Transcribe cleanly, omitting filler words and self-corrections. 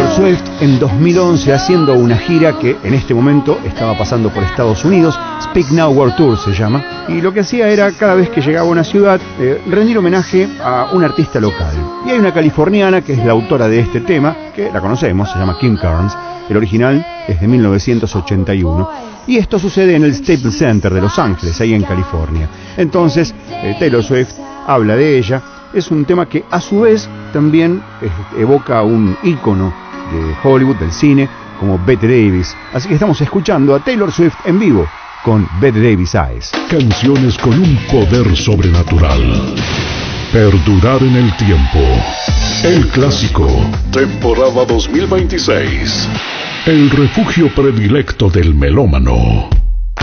Swift en 2011 haciendo una gira que en este momento estaba pasando por Estados Unidos. Speak Now World Tour se llama, y lo que hacía era, cada vez que llegaba a una ciudad, rendir homenaje a un artista local. Y hay una californiana que es la autora de este tema, que la conocemos, se llama Kim Carnes. El original es de 1981. Y esto sucede en el Staples Center de Los Ángeles, ahí en California. Entonces, Taylor Swift habla de ella. Es un tema que a su vez también evoca un ícono de Hollywood, del cine, como Bette Davis. Así que estamos escuchando a Taylor Swift en vivo con Bette Davis Eyes. Canciones con un poder sobrenatural. Perdurar en el tiempo. El clásico. Temporada 2026. El refugio predilecto del melómano.